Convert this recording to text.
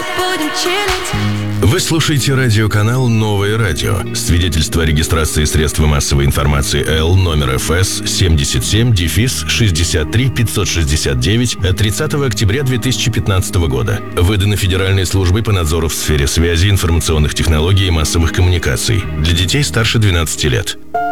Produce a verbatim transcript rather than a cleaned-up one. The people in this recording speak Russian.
будем чилить. Вы слушаете радиоканал «Новое радио». Свидетельство о регистрации средств массовой информации Л номер эф эс семьдесят семь шестьдесят три пятьсот шестьдесят девять от тридцатого октября две тысячи пятнадцатого года. Выдано Федеральной службой по надзору в сфере связи, информационных технологий и массовых коммуникаций. Для детей старше двенадцати лет.